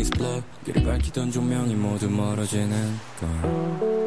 is blood 길을 밝히던 조명이 모두 멀어지는 걸